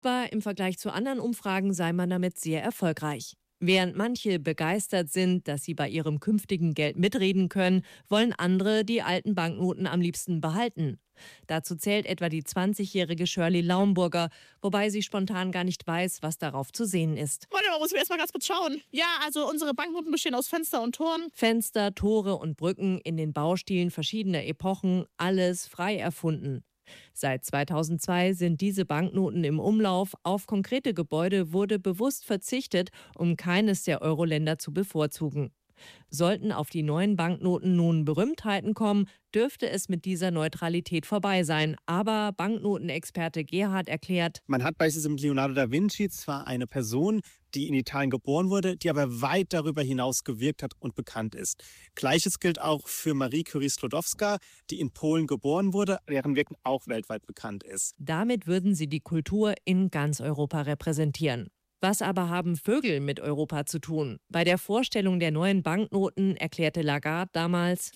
Aber im Vergleich zu anderen Umfragen sei man damit sehr erfolgreich. Während manche begeistert sind, dass sie bei ihrem künftigen Geld mitreden können, wollen andere die alten Banknoten am liebsten behalten. Dazu zählt etwa die 20-jährige Shirley Laumburger, wobei sie spontan gar nicht weiß, was darauf zu sehen ist. Warte mal, muss ich erst mal ganz kurz schauen. Ja, also unsere Banknoten bestehen aus Fenster und Toren. Fenster, Tore und Brücken in den Baustilen verschiedener Epochen, alles frei erfunden. Seit 2002 sind diese Banknoten im Umlauf. Auf konkrete Gebäude wurde bewusst verzichtet, um keines der Euro-Länder zu bevorzugen. Sollten auf die neuen Banknoten nun Berühmtheiten kommen, dürfte es mit dieser Neutralität vorbei sein. Aber Banknotenexperte Gerhard erklärt: Man hat beispielsweise mit Leonardo da Vinci zwar eine Person, die in Italien geboren wurde, die aber weit darüber hinaus gewirkt hat und bekannt ist. Gleiches gilt auch für Marie Curie-Sklodowska, die in Polen geboren wurde, deren Wirken auch weltweit bekannt ist. Damit würden sie die Kultur in ganz Europa repräsentieren. Was aber haben Vögel mit Europa zu tun? Bei der Vorstellung der neuen Banknoten erklärte Lagarde damals: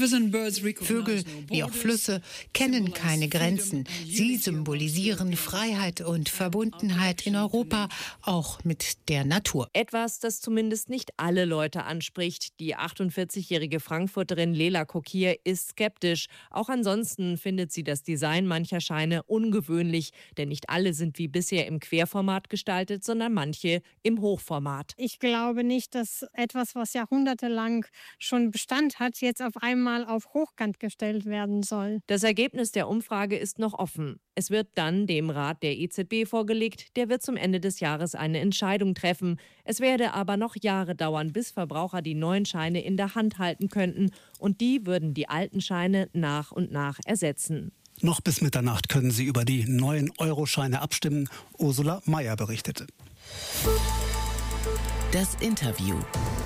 Vögel, wie auch Flüsse, kennen keine Grenzen. Sie symbolisieren Freiheit und Verbundenheit in Europa, auch mit der Natur. Etwas, das zumindest nicht alle Leute anspricht. Die 48-jährige Frankfurterin Lela Kokir ist skeptisch. Auch ansonsten findet sie das Design mancher Scheine ungewöhnlich, denn nicht alle sind wie bisher im Querformat gestaltet, sondern manche im Hochformat. Ich glaube nicht, dass etwas, was jahrhundertelang schon Bestand hat, jetzt auf einmal auf Hochkant gestellt werden soll. Das Ergebnis der Umfrage ist noch offen. Es wird dann dem Rat der EZB vorgelegt. Der wird zum Ende des Jahres eine Entscheidung treffen. Es werde aber noch Jahre dauern, bis Verbraucher die neuen Scheine in der Hand halten könnten. Und die würden die alten Scheine nach und nach ersetzen. Noch bis Mitternacht können Sie über die neuen Euroscheine abstimmen. Ursula Mayer berichtete. Das Interview.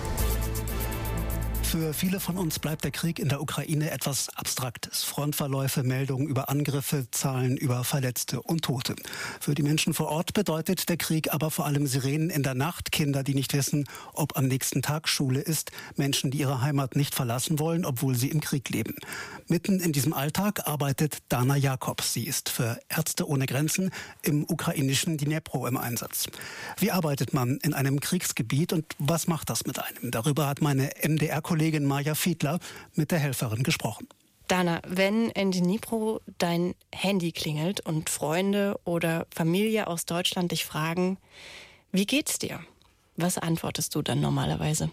Für viele von uns bleibt der Krieg in der Ukraine etwas Abstraktes. Frontverläufe, Meldungen über Angriffe, Zahlen über Verletzte und Tote. Für die Menschen vor Ort bedeutet der Krieg aber vor allem Sirenen in der Nacht, Kinder, die nicht wissen, ob am nächsten Tag Schule ist, Menschen, die ihre Heimat nicht verlassen wollen, obwohl sie im Krieg leben. Mitten in diesem Alltag arbeitet Dana Jakobs. Sie ist für Ärzte ohne Grenzen im ukrainischen Dnipro im Einsatz. Wie arbeitet man in einem Kriegsgebiet und was macht das mit einem? Darüber hat meine MDR-Kollegin Maja Fiedler mit der Helferin gesprochen. Dana, wenn in Dnipro dein Handy klingelt und Freunde oder Familie aus Deutschland dich fragen, wie geht's dir? Was antwortest du dann normalerweise?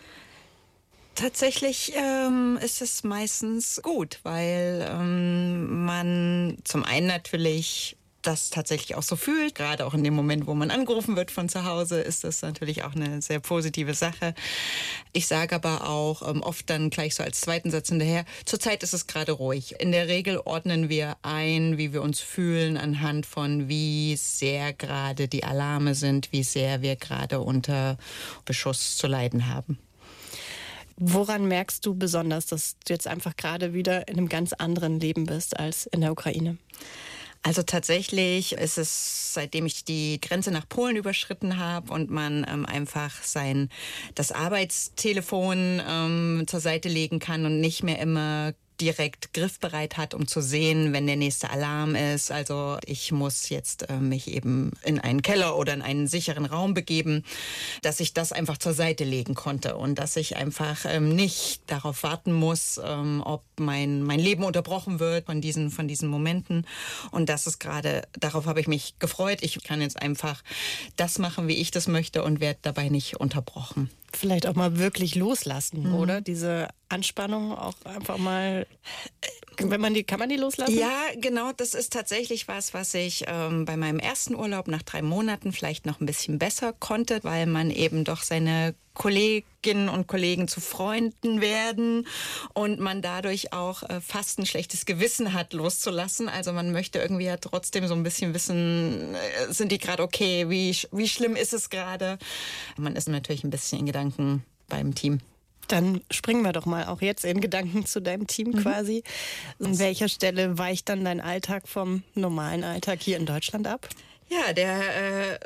Tatsächlich ist es meistens gut, weil man zum einen natürlich das tatsächlich auch so fühlt. Gerade auch in dem Moment, wo man angerufen wird von zu Hause, ist das natürlich auch eine sehr positive Sache. Ich sage aber auch oft dann gleich so als zweiten Satz hinterher, zurzeit ist es gerade ruhig. In der Regel ordnen wir ein, wie wir uns fühlen, anhand von wie sehr gerade die Alarme sind, wie sehr wir gerade unter Beschuss zu leiden haben. Woran merkst du besonders, dass du jetzt einfach gerade wieder in einem ganz anderen Leben bist als in der Ukraine? Also tatsächlich ist es, seitdem ich die Grenze nach Polen überschritten habe und man einfach das Arbeitstelefon zur Seite legen kann und nicht mehr immer direkt griffbereit hat, um zu sehen, wenn der nächste Alarm ist. Also ich muss jetzt mich eben in einen Keller oder in einen sicheren Raum begeben, dass ich das einfach zur Seite legen konnte und dass ich einfach nicht darauf warten muss, ob mein Leben unterbrochen wird von diesen Momenten. Und das ist gerade, darauf habe ich mich gefreut. Ich kann jetzt einfach das machen, wie ich das möchte und werde dabei nicht unterbrochen. Vielleicht auch mal wirklich loslassen, oder? Diese Anspannung auch einfach mal, kann man die loslassen? Ja, genau, das ist tatsächlich was ich bei meinem ersten Urlaub nach 3 Monaten vielleicht noch ein bisschen besser konnte, weil man eben doch seine Kolleginnen und Kollegen zu Freunden werden und man dadurch auch fast ein schlechtes Gewissen hat, loszulassen. Also man möchte irgendwie ja trotzdem so ein bisschen wissen, sind die gerade okay, wie schlimm ist es gerade? Man ist natürlich ein bisschen in Gedanken beim Team. Dann springen wir doch mal auch jetzt in Gedanken zu deinem Team quasi. An welcher Stelle weicht dann dein Alltag vom normalen Alltag hier in Deutschland ab? Ja, der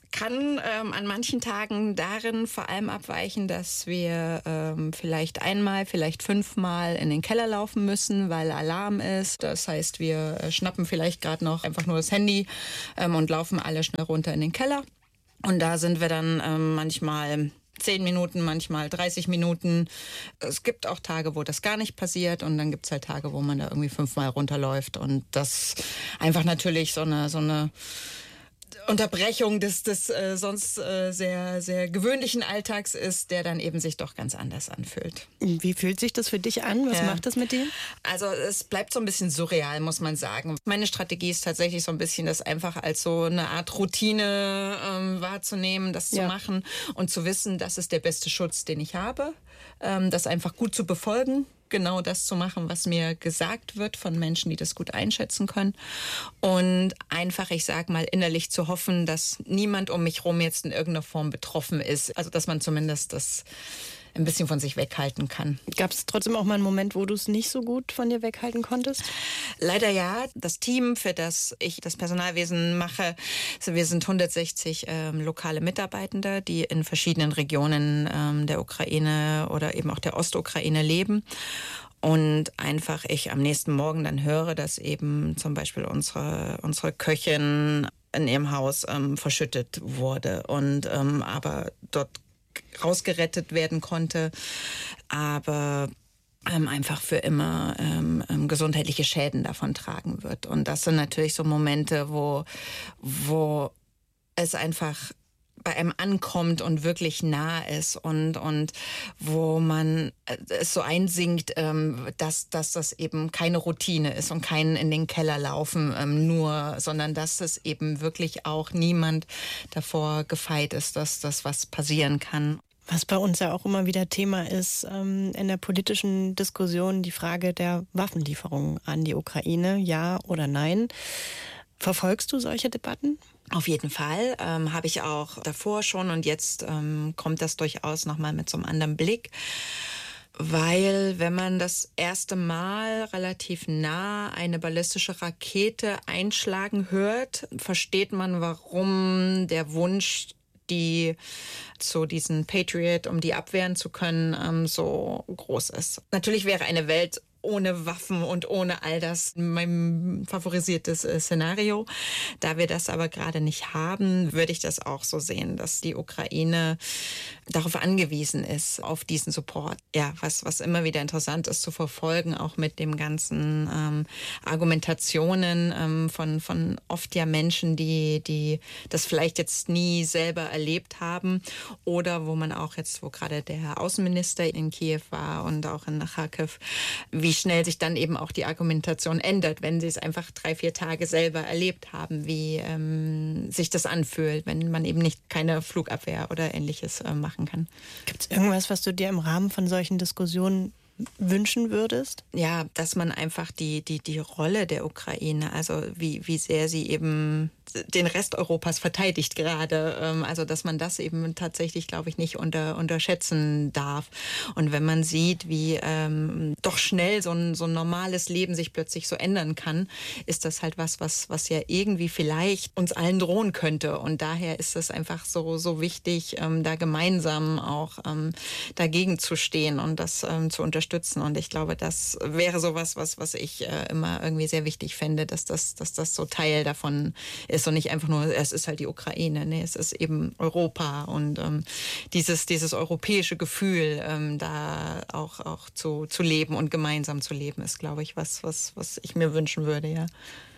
kann an manchen Tagen darin vor allem abweichen, dass wir vielleicht einmal, vielleicht 5-mal in den Keller laufen müssen, weil Alarm ist. Das heißt, wir schnappen vielleicht gerade noch einfach nur das Handy und laufen alle schnell runter in den Keller. Und da sind wir dann manchmal 10 Minuten, manchmal 30 Minuten. Es gibt auch Tage, wo das gar nicht passiert und dann gibt es halt Tage, wo man da irgendwie 5-mal runterläuft und das einfach natürlich so eine Unterbrechung des sonst sehr, sehr gewöhnlichen Alltags ist, der dann eben sich doch ganz anders anfühlt. Wie fühlt sich das für dich an? Was macht das mit dir? Also es bleibt so ein bisschen surreal, muss man sagen. Meine Strategie ist tatsächlich so ein bisschen, das einfach als so eine Art Routine wahrzunehmen, das zu machen und zu wissen, das ist der beste Schutz, den ich habe. Das einfach gut zu befolgen. Genau das zu machen, was mir gesagt wird von Menschen, die das gut einschätzen können. Und einfach, ich sag mal, innerlich zu hoffen, dass niemand um mich rum jetzt in irgendeiner Form betroffen ist. Also, dass man zumindest das ein bisschen von sich weghalten kann. Gab es trotzdem auch mal einen Moment, wo du es nicht so gut von dir weghalten konntest? Leider ja. Das Team, für das ich das Personalwesen mache, also wir sind 160 lokale Mitarbeitende, die in verschiedenen Regionen der Ukraine oder eben auch der Ostukraine leben. Und einfach ich am nächsten Morgen dann höre, dass eben zum Beispiel unsere Köchin in ihrem Haus verschüttet wurde und aber dort rausgerettet werden konnte, aber einfach für immer gesundheitliche Schäden davon tragen wird. Und das sind natürlich so Momente, wo es einfach bei einem ankommt und wirklich nah ist und wo man es so einsinkt, dass das eben keine Routine ist und kein in den Keller laufen sondern dass es eben wirklich auch niemand davor gefeit ist, dass das was passieren kann. Was bei uns ja auch immer wieder Thema ist in der politischen Diskussion, die Frage der Waffenlieferung an die Ukraine, ja oder nein. Verfolgst du solche Debatten? Auf jeden Fall, habe ich auch davor schon und jetzt kommt das durchaus nochmal mit so einem anderen Blick. Weil wenn man das erste Mal relativ nah eine ballistische Rakete einschlagen hört, versteht man, warum der Wunsch, die zu diesen Patriot, um die abwehren zu können, so groß ist. Natürlich wäre eine Welt ohne Waffen und ohne all das mein favorisiertes Szenario. Da wir das aber gerade nicht haben, würde ich das auch so sehen, dass die Ukraine darauf angewiesen ist, auf diesen Support. Ja, was immer wieder interessant ist zu verfolgen, auch mit dem ganzen Argumentationen von oft ja Menschen, die das vielleicht jetzt nie selber erlebt haben oder wo man auch jetzt, wo gerade der Außenminister in Kiew war und auch in Kharkiv, wie schnell sich dann eben auch die Argumentation ändert, wenn sie es einfach 3-4 Tage selber erlebt haben, wie sich das anfühlt, wenn man eben nicht keine Flugabwehr oder Ähnliches machen kann. Gibt es irgendwas, was du dir im Rahmen von solchen Diskussionen wünschen würdest? Ja, dass man einfach die Rolle der Ukraine, also wie sehr sie eben den Rest Europas verteidigt gerade. Also dass man das eben tatsächlich, glaube ich, nicht unterschätzen darf. Und wenn man sieht, wie doch schnell so ein normales Leben sich plötzlich so ändern kann, ist das halt was ja irgendwie vielleicht uns allen drohen könnte. Und daher ist es einfach so wichtig, da gemeinsam auch dagegen zu stehen und das zu unterstützen. Und ich glaube, das wäre sowas, was ich immer irgendwie sehr wichtig fände, dass das so Teil davon ist und nicht einfach nur, es ist halt die Ukraine, nee, es ist eben Europa und dieses europäische Gefühl, da auch zu leben und gemeinsam zu leben, ist, glaube ich, was ich mir wünschen würde, ja.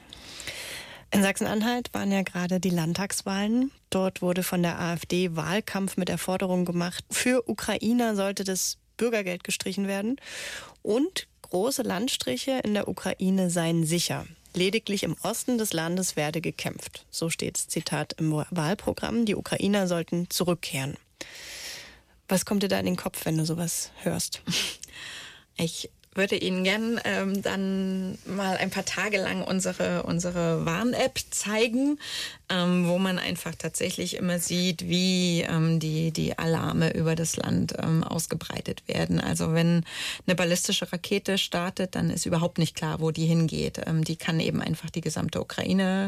In Sachsen-Anhalt waren ja gerade die Landtagswahlen. Dort wurde von der AfD Wahlkampf mit der Forderung gemacht, für Ukrainer sollte das Bürgergeld gestrichen werden und große Landstriche in der Ukraine seien sicher. Lediglich im Osten des Landes werde gekämpft. So steht es, Zitat, im Wahlprogramm. Die Ukrainer sollten zurückkehren. Was kommt dir da in den Kopf, wenn du sowas hörst? Ich würde Ihnen gern dann mal ein paar Tage lang unsere Warn-App zeigen, wo man einfach tatsächlich immer sieht, wie die Alarme über das Land ausgebreitet werden. Also wenn eine ballistische Rakete startet, dann ist überhaupt nicht klar, wo die hingeht. Die kann eben einfach die gesamte Ukraine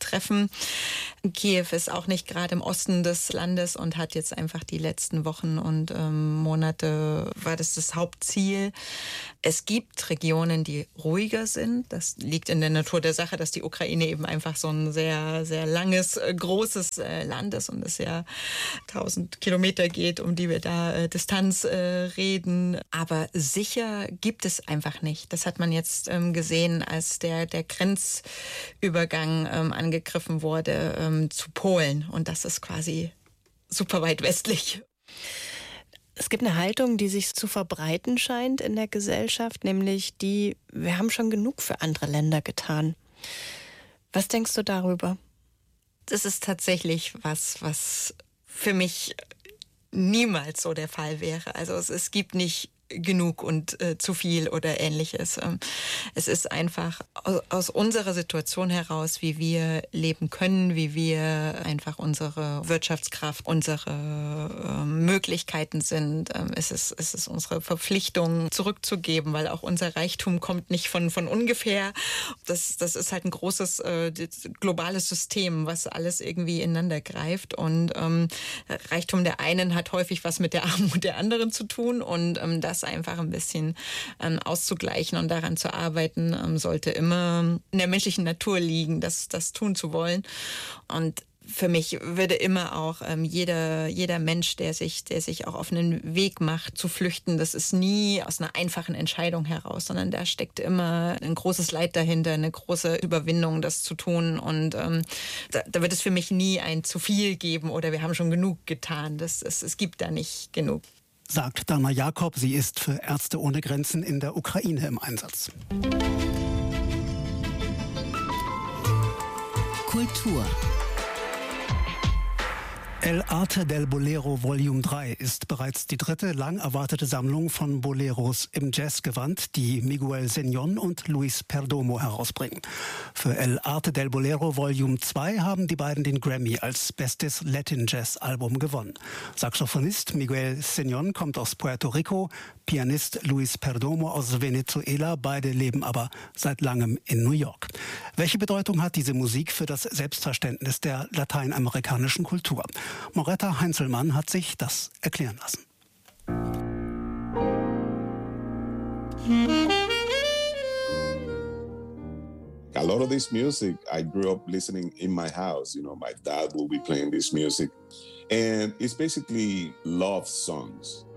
treffen. Kiew ist auch nicht gerade im Osten des Landes und hat jetzt einfach die letzten Wochen und Monate war das Hauptziel. Es gibt Regionen, die ruhiger sind. Das liegt in der Natur der Sache, dass die Ukraine eben einfach so ein sehr, sehr langes, großes Land ist und es ja 1000 Kilometer geht, um die wir da Distanz reden. Aber sicher gibt es einfach nicht. Das hat man jetzt gesehen, als der Grenzübergang angegriffen wurde zu Polen. Und das ist quasi super weit westlich. Es gibt eine Haltung, die sich zu verbreiten scheint in der Gesellschaft, nämlich wir haben schon genug für andere Länder getan. Was denkst du darüber? Das ist tatsächlich was für mich niemals so der Fall wäre. Also es gibt nicht genug und zu viel oder Ähnliches. Es ist einfach aus unserer Situation heraus, wie wir leben können, wie wir einfach unsere Wirtschaftskraft, unsere Möglichkeiten sind. Es ist unsere Verpflichtung zurückzugeben, weil auch unser Reichtum kommt nicht von ungefähr. Das ist halt ein großes globales System, was alles irgendwie ineinander greift. Und Reichtum der einen hat häufig was mit der Armut der anderen zu tun. Und das einfach ein bisschen auszugleichen und daran zu arbeiten, sollte immer in der menschlichen Natur liegen, das tun zu wollen. Und für mich würde immer auch jeder Mensch, der sich auch auf einen Weg macht, zu flüchten, das ist nie aus einer einfachen Entscheidung heraus, sondern da steckt immer ein großes Leid dahinter, eine große Überwindung, das zu tun. Und da wird es für mich nie ein zu viel geben oder wir haben schon genug getan. Es gibt da nicht genug. Sagt Dana Jakob, sie ist für Ärzte ohne Grenzen in der Ukraine im Einsatz. Kultur. El Arte del Bolero Volume 3 ist bereits die dritte lang erwartete Sammlung von Boleros im Jazzgewand, die Miguel Señón und Luis Perdomo herausbringen. Für El Arte del Bolero Volume 2 haben die beiden den Grammy als bestes Latin Jazz Album gewonnen. Saxophonist Miguel Señón kommt aus Puerto Rico, Pianist Luis Perdomo aus Venezuela, beide leben aber seit langem in New York. Welche Bedeutung hat diese Musik für das Selbstverständnis der lateinamerikanischen Kultur? Moretta Heinzelmann hat sich das erklären lassen. A lot of this music, I grew up listening in my house. You know, my dad will be playing this music. And it's basically love songs.